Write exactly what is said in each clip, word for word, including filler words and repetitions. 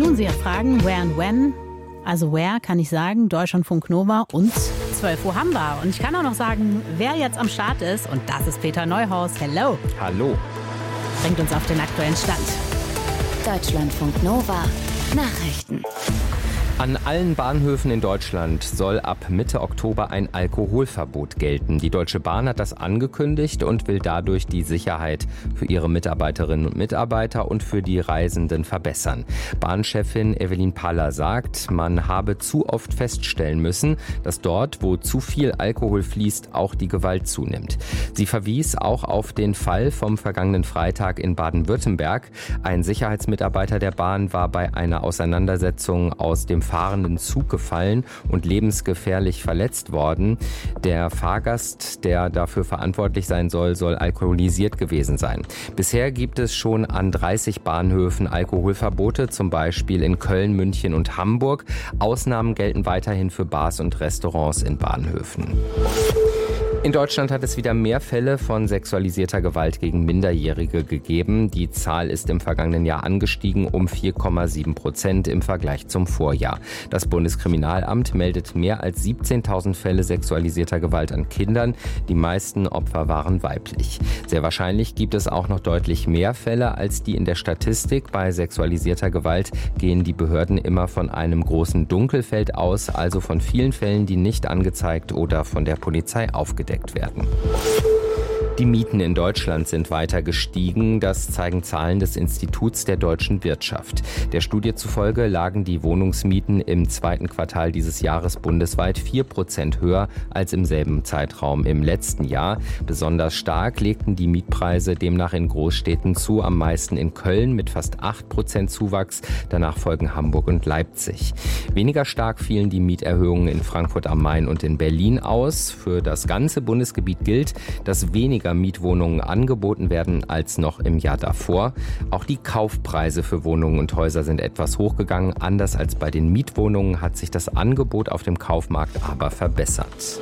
Nun, Sie fragen, where and when? Also where kann ich sagen, Deutschlandfunk Nova und zwölf Uhr haben wir. Und ich kann auch noch sagen, wer jetzt am Start ist. Und das ist Peter Neuhaus. Hello. Hallo. Bringt uns auf den aktuellen Stand. Deutschlandfunk Nova. Nachrichten. An allen Bahnhöfen in Deutschland soll ab Mitte Oktober ein Alkoholverbot gelten. Die Deutsche Bahn hat das angekündigt und will dadurch die Sicherheit für ihre Mitarbeiterinnen und Mitarbeiter und für die Reisenden verbessern. Bahnchefin Evelyn Paller sagt, man habe zu oft feststellen müssen, dass dort, wo zu viel Alkohol fließt, auch die Gewalt zunimmt. Sie verwies auch auf den Fall vom vergangenen Freitag in Baden-Württemberg. Ein Sicherheitsmitarbeiter der Bahn war bei einer Auseinandersetzung aus dem fahrenden Zug gefallen und lebensgefährlich verletzt worden. Der Fahrgast, der dafür verantwortlich sein soll, soll alkoholisiert gewesen sein. Bisher gibt es schon an dreißig Bahnhöfen Alkoholverbote, zum Beispiel in Köln, München und Hamburg. Ausnahmen gelten weiterhin für Bars und Restaurants in Bahnhöfen. In Deutschland hat es wieder mehr Fälle von sexualisierter Gewalt gegen Minderjährige gegeben. Die Zahl ist im vergangenen Jahr angestiegen um vier Komma sieben Prozent im Vergleich zum Vorjahr. Das Bundeskriminalamt meldet mehr als siebzehntausend Fälle sexualisierter Gewalt an Kindern. Die meisten Opfer waren weiblich. Sehr wahrscheinlich gibt es auch noch deutlich mehr Fälle als die in der Statistik. Bei sexualisierter Gewalt gehen die Behörden immer von einem großen Dunkelfeld aus, also von vielen Fällen, die nicht angezeigt oder von der Polizei aufgedeckt werden. Die Mieten in Deutschland sind weiter gestiegen. Das zeigen Zahlen des Instituts der deutschen Wirtschaft. Der Studie zufolge lagen die Wohnungsmieten im zweiten Quartal dieses Jahres bundesweit vier Prozent höher als im selben Zeitraum im letzten Jahr. Besonders stark legten die Mietpreise demnach in Großstädten zu, am meisten in Köln mit fast acht Prozent Zuwachs. Danach folgen Hamburg und Leipzig. Weniger stark fielen die Mieterhöhungen in Frankfurt am Main und in Berlin aus. Für das ganze Bundesgebiet gilt, dass weniger Mietwohnungen angeboten werden als noch im Jahr davor. Auch die Kaufpreise für Wohnungen und Häuser sind etwas hochgegangen. Anders als bei den Mietwohnungen hat sich das Angebot auf dem Kaufmarkt aber verbessert.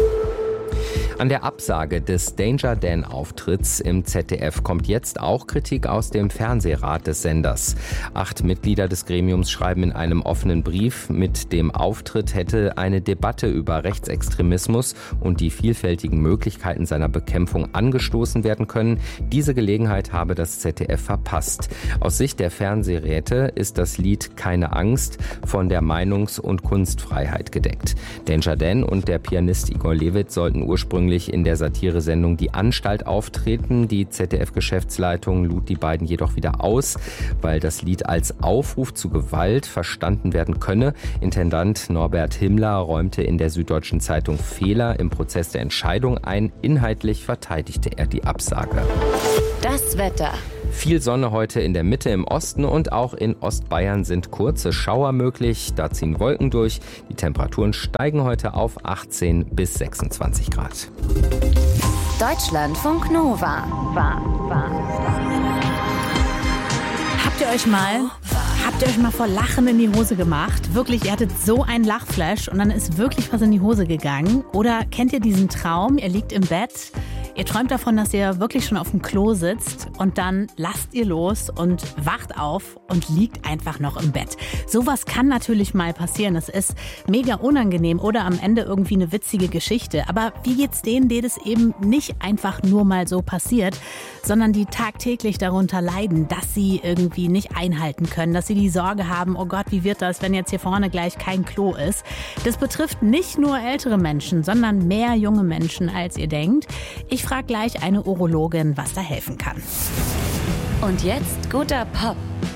An der Absage des Danger Dan-Auftritts im Z D F kommt jetzt auch Kritik aus dem Fernsehrat des Senders. Acht Mitglieder des Gremiums schreiben in einem offenen Brief, mit dem Auftritt hätte eine Debatte über Rechtsextremismus und die vielfältigen Möglichkeiten seiner Bekämpfung angestoßen werden können. Diese Gelegenheit habe das Z D F verpasst. Aus Sicht der Fernsehräte ist das Lied Keine Angst von der Meinungs- und Kunstfreiheit gedeckt. Danger Dan und der Pianist Igor Levit sollten ursprünglich in der Satiresendung Die Anstalt auftreten. Die Z D F-Geschäftsleitung lud die beiden jedoch wieder aus, weil das Lied als Aufruf zu Gewalt verstanden werden könne. Intendant Norbert Himmler räumte in der Süddeutschen Zeitung Fehler im Prozess der Entscheidung ein. Inhaltlich verteidigte er die Absage. Das Wetter. Viel Sonne heute in der Mitte, im Osten und auch in Ostbayern sind kurze Schauer möglich. Da ziehen Wolken durch. Die Temperaturen steigen heute auf achtzehn bis sechsundzwanzig Grad. Deutschlandfunk Nova. War, war, Habt ihr euch mal, habt ihr euch mal vor Lachen in die Hose gemacht? Wirklich, ihr hattet so einen Lachflash und dann ist wirklich was in die Hose gegangen. Oder kennt ihr diesen Traum? Ihr liegt im Bett. Ihr träumt davon, dass ihr wirklich schon auf dem Klo sitzt und dann lasst ihr los und wacht auf und liegt einfach noch im Bett. Sowas kann natürlich mal passieren. Das ist mega unangenehm oder am Ende irgendwie eine witzige Geschichte. Aber wie geht's denen, denen es eben nicht einfach nur mal so passiert, sondern die tagtäglich darunter leiden, dass sie irgendwie nicht einhalten können, dass sie die Sorge haben, oh Gott, wie wird das, wenn jetzt hier vorne gleich kein Klo ist? Das betrifft nicht nur ältere Menschen, sondern mehr junge Menschen, als ihr denkt. Ich frage gleich eine Urologin, was da helfen kann. Und jetzt guter Pop.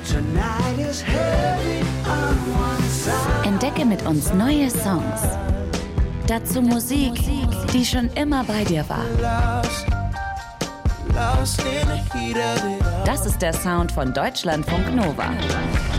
Entdecke mit uns neue Songs. Dazu Musik, die schon immer bei dir war. Das ist der Sound von Deutschlandfunk Nova.